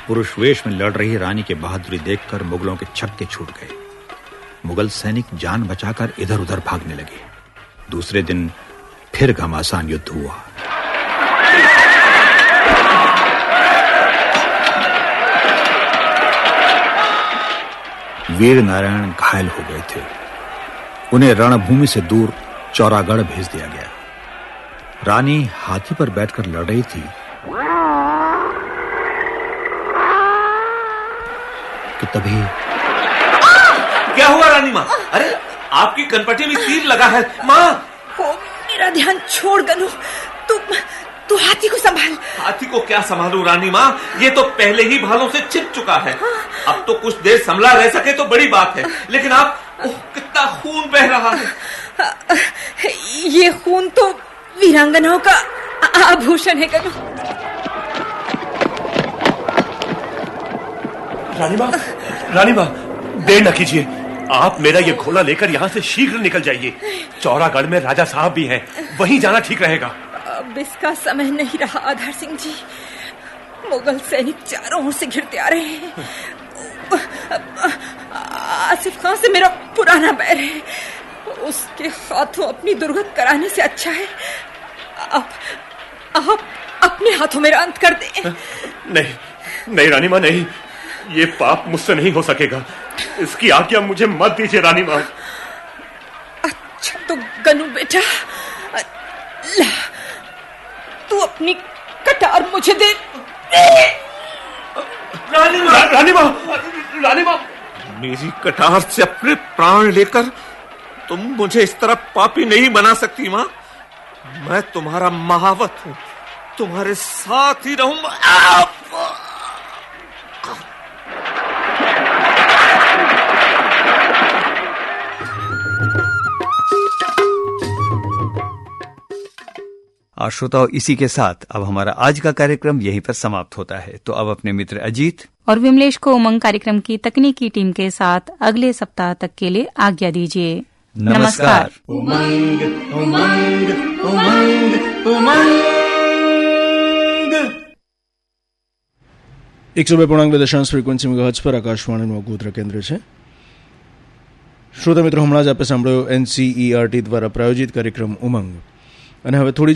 पुरुष वेश में लड़ रही रानी की बहादुरी देखकर मुगलों के छक्के छूट गए। मुगल सैनिक जान बचाकर इधर-उधर भागने लगे। दूसरे दिन फिर घमासान युद्ध हुआ। वीर नारायण घायल हो गए थे। उन्हें रणभूमि से दूर चौरागढ़ भेज दिया गया। रानी हाथी पर बैठकर लड़ रही थी कि तभी क्या हुआ रानी माँ? अरे आपकी कनपटी में तीर लगा है माँ। ओ, मेरा ध्यान छोड़ गनु। तू हाथी को संभाल। हाथी को क्या संभालूं रानी माँ? ये तो पहले ही भालों से छिप चुका है। अब तो कुछ देर संभला रह सके तो बड़ी बात है, लेकिन आप कितना खून बह रहा है। ये खून तो वीरांगनाओं का आभूषण है गनु। रानी माँ देर न कीजिए। आप मेरा ये घोड़ा लेकर यहाँ से शीघ्र निकल जाइए। चौरागढ़ में राजा साहब भी हैं, वहीं जाना ठीक रहेगा। अब इसका समय नहीं रहा आधार सिंह जी। मुगल सैनिक चारों ओर से घिरते आ रहे हैं। आसिफ खान से मेरा पुराना बैर है। उसके हाथों अपनी दुर्गत कराने से अच्छा है आप अपने हाथों मेरा अंत कर दे। नहीं रानी माँ, नहीं। ये पाप मुझसे नहीं हो सकेगा। इसकी आज्ञा मुझे मत दीजिए रानी माँ। अच्छा तो गनु बेटा, ला तू अपनी कटार मुझे दे। रानी माँ, मेरी कटार से अपने प्राण लेकर तुम मुझे इस तरह पापी नहीं बना सकती माँ। मैं तुम्हारा महावत हूँ, तुम्हारे साथ ही रहूंगा। श्रोताओं, इसी के साथ अब हमारा आज का कार्यक्रम यहीं पर समाप्त होता है। तो अब अपने मित्र अजीत और विमलेश को उमंग कार्यक्रम की तकनीकी टीम के साथ अगले सप्ताह तक के लिए आज्ञा दीजिए। नमस्कार। उमंग उमंग उमंग उमंग 102.2 ફ્રીક્વન્સી મેગાહર્ટ્ઝ પર આકાશવાણીનું ગોધરા કેન્દ્ર છે। શ્રોતા મિત્રો, હમણાં જ આપે સાંભળ્યો NCERT દ્વારા પ્રાયોજિત કાર્યક્રમ ઉમંગ, અને હવે થોડી